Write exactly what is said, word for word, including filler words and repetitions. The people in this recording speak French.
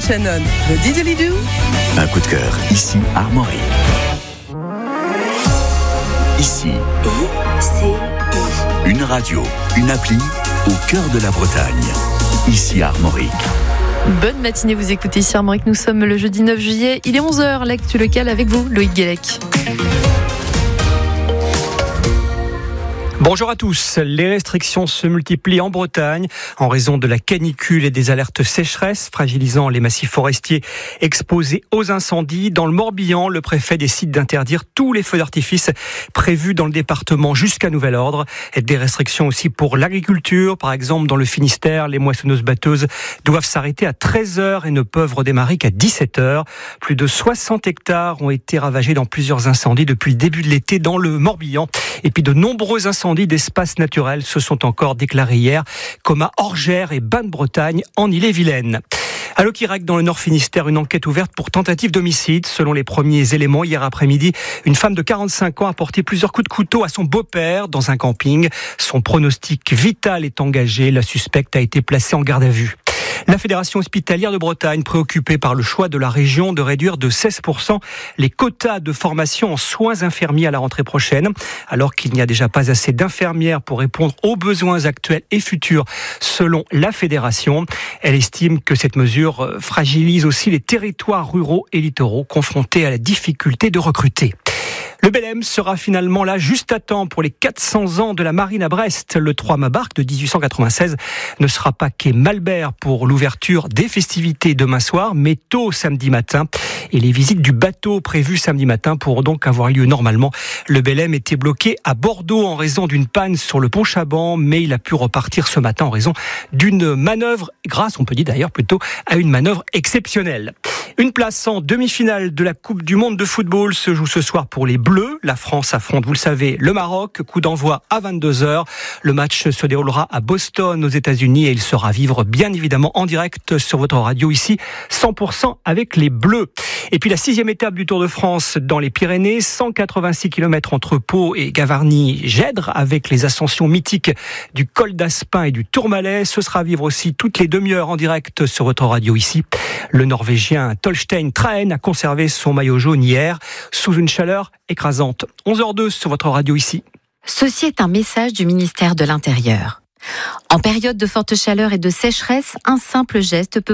Shannon, le Didgeridoo. Un coup de cœur, ici Armorique. Ici, I C I. Une radio, une appli au cœur de la Bretagne. Ici Armorique. Bonne matinée, vous écoutez ici Armorique. Nous sommes le jeudi neuf juillet. Il est onze heures, l'actu locale avec vous, Loïc Guélec. Bonjour à tous. Les restrictions se multiplient en Bretagne en raison de la canicule et des alertes sécheresse fragilisant les massifs forestiers exposés aux incendies. Dans le Morbihan, le préfet décide d'interdire tous les feux d'artifice prévus dans le département jusqu'à nouvel ordre. Et des restrictions aussi pour l'agriculture. Par exemple, dans le Finistère, les moissonneuses-batteuses doivent s'arrêter à treize heures et ne peuvent redémarrer qu'à dix-sept heures. Plus de soixante hectares ont été ravagés dans plusieurs incendies depuis le début de l'été dans le Morbihan. Et puis de nombreux incendies d'espaces naturels se sont encore déclarés hier, comme à Orgères et Bain-de-Bretagne en Ille-et-Vilaine. À Locquirac, dans le Nord Finistère, une enquête ouverte pour tentative d'homicide. Selon les premiers éléments, hier après-midi, une femme de quarante-cinq ans a porté plusieurs coups de couteau à son beau-père dans un camping. Son pronostic vital est engagé. La suspecte a été placée en garde à vue. La Fédération hospitalière de Bretagne, préoccupée par le choix de la région de réduire de seize pour cent les quotas de formation en soins infirmiers à la rentrée prochaine, alors qu'il n'y a déjà pas assez d'infirmières pour répondre aux besoins actuels et futurs, selon la Fédération. Elle estime que cette mesure fragilise aussi les territoires ruraux et littoraux confrontés à la difficulté de recruter. Le Belém sera finalement là juste à temps pour les quatre cents ans de la marine à Brest. Le trois mâts barque de dix-huit cent quatre-vingt-seize ne sera pas quai Malbert pour l'ouverture des festivités demain soir, mais tôt samedi matin. Et les visites du bateau prévues samedi matin pourront donc avoir lieu normalement. Le Belém était bloqué à Bordeaux en raison d'une panne sur le pont Chaban, mais il a pu repartir ce matin en raison d'une manœuvre, grâce, on peut dire d'ailleurs plutôt, à une manœuvre exceptionnelle. Une place en demi-finale de la Coupe du Monde de football se joue ce soir pour les Bleus. La France affronte, vous le savez, le Maroc. Coup d'envoi à vingt-deux heures. Le match se déroulera à Boston, aux États-Unis, et il sera à vivre bien évidemment en direct sur votre radio ici, cent pour cent avec les Bleus. Et puis la sixième étape du Tour de France dans les Pyrénées, cent quatre-vingt-six kilomètres entre Pau et Gavarnie-Gèdre, avec les ascensions mythiques du col d'Aspin et du Tourmalet. Ce sera à vivre aussi toutes les demi-heures en direct sur votre radio ici. Le Norvégien Tolstein Traen a conservé son maillot jaune hier sous une chaleur écrasante. onze heures deux sur votre radio ici. Ceci est un message du ministère de l'Intérieur. En période de forte chaleur et de sécheresse, un simple geste peut